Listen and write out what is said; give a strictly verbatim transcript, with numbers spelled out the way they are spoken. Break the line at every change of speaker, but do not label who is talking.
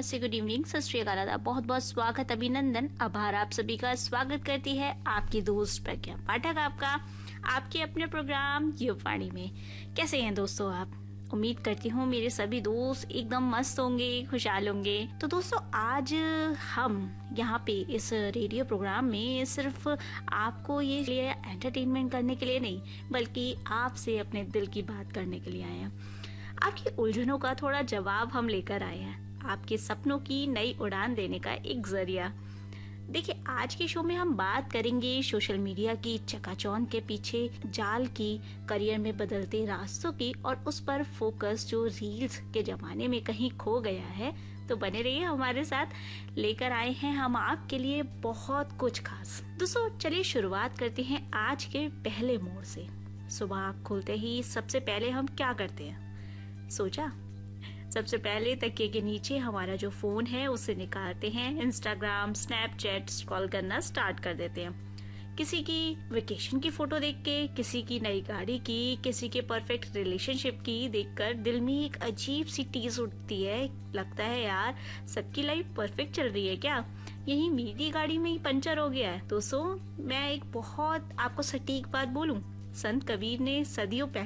नमस्ते, good evening, सत श्री अकाल, आदाब, बहुत बहुत स्वागत, अभिनंदन, आभार आप सभी का स्वागत करती है आपकी दोस्त प्रज्ञा पाठक, आपका आपके अपने प्रोग्राम युववाणी में। कैसे हैं दोस्तों आप? उम्मीद करती हूँ मेरे सभी दोस्त एकदम मस्त होंगे, खुशहाल होंगे। तो दोस्तों, आज हम यहाँ पे इस रेडियो प्रोग्राम में सिर्फ आपको ये लिए एंटरटेनमेंट करने के लिए नहीं, बल्कि आपसे अपने दिल की बात करने के लिए आए हैं। आपकी उलझनों का थोड़ा जवाब हम लेकर आए हैं, आपके सपनों की नई उड़ान देने का एक जरिया। देखिए, आज के शो में हम बात करेंगे सोशल मीडिया की चकाचौंध के पीछे जाल की, करियर में बदलते रास्तों की, और उस पर फोकस जो रील्स के जमाने में कहीं खो गया है। तो बने रहिए हमारे साथ, लेकर आए हैं हम आपके लिए बहुत कुछ खास। दोस्तों, चलिए शुरुआत करते हैं आज के पहले मोड़ से। सुबह आँख खुलते ही सबसे पहले हम क्या करते हैं? सोचा? सबसे पहले तकिए के नीचे हमारा जो फोन है उसे निकालते हैं, इंस्टाग्राम, स्नैपचैट स्क्रॉल करना स्टार्ट कर देते हैं। किसी की वेकेशन की फोटो देख के, किसी की नई गाड़ी की, किसी के परफेक्ट रिलेशनशिप की देखकर दिल में एक अजीब सी टीस उठती है। लगता है यार, सबकी लाइफ परफेक्ट चल रही है क्या? यही मेरी गाड़ी में ही पंचर हो गया है। दोस्तों, मैं एक बहुत आपको सटीक बात बोलूं, संत कबीर ने सदियों पहले